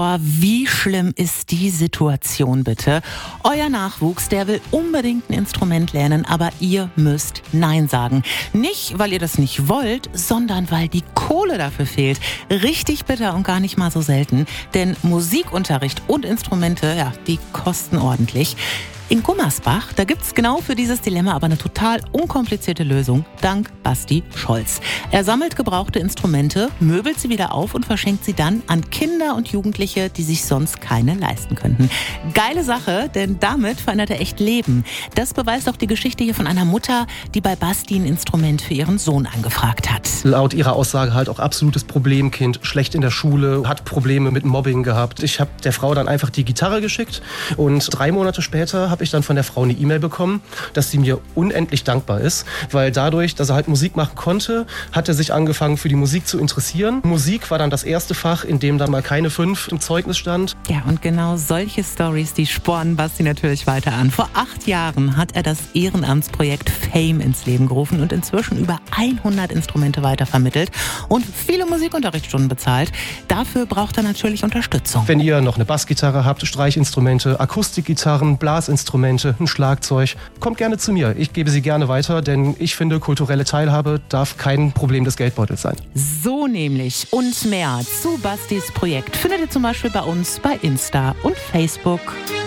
Oh, wie schlimm ist die Situation bitte? Euer Nachwuchs, der will unbedingt ein Instrument lernen, aber ihr müsst Nein sagen. Nicht, weil ihr das nicht wollt, sondern weil die Kohle dafür fehlt. Richtig bitter und gar nicht mal so selten. Denn Musikunterricht und Instrumente, ja, die kosten ordentlich. In Gummersbach, da gibt's genau für dieses Dilemma aber eine total unkomplizierte Lösung, dank Basti Scholz. Er sammelt gebrauchte Instrumente, möbelt sie wieder auf und verschenkt sie dann an Kinder und Jugendliche, die sich sonst keine leisten könnten. Geile Sache, denn damit verändert er echt Leben. Das beweist auch die Geschichte hier von einer Mutter, die bei Basti ein Instrument für ihren Sohn angefragt hat. Laut ihrer Aussage halt auch absolutes Problemkind, schlecht in der Schule, hat Probleme mit Mobbing gehabt. Ich habe der Frau dann einfach die Gitarre geschickt und 3 Monate später habe ich dann von der Frau eine E-Mail bekommen, dass sie mir unendlich dankbar ist, weil dadurch, dass er halt Musik machen konnte, hat er sich angefangen für die Musik zu interessieren. Musik war dann das erste Fach, in dem dann mal keine 5 im Zeugnis stand. Ja, und genau solche Stories, die spornen Basti natürlich weiter an. Vor 8 Jahren hat er das Ehrenamtsprojekt Fame ins Leben gerufen und inzwischen über 100 Instrumente weitervermittelt und viele Musikunterrichtsstunden bezahlt. Dafür braucht er natürlich Unterstützung. Wenn ihr noch eine Bassgitarre habt, Streichinstrumente, Akustikgitarren, Blasinstrumente, ein Schlagzeug, kommt gerne zu mir. Ich gebe sie gerne weiter, denn ich finde, kulturelle Teilhabe darf kein Problem des Geldbeutels sein. So nämlich und mehr zu Bastis Projekt findet ihr zum Beispiel bei uns bei Insta und Facebook.